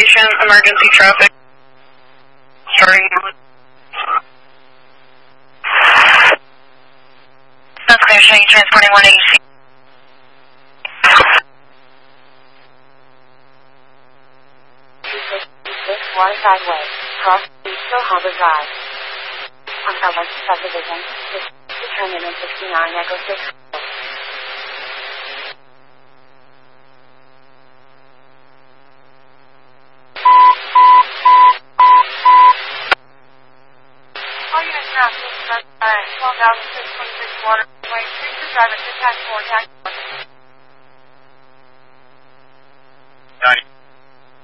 station, emergency traffic. Starting now. That's clear, showing you transporting 180. Waterside Way, cross Eastern Harbor Drive. On Ellis Subdivision, determine in 69 Echo 6. All units now, 12,626 Waterway, please drive at 2 times 4 taxi.